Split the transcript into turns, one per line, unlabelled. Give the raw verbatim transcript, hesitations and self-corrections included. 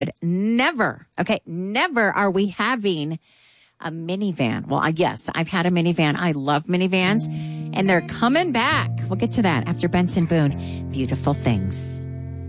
Never, okay, never are we having a minivan. Well, I guess I've had a minivan. I love minivans, and they're coming back. We'll get to that after Benson Boone. Beautiful Things.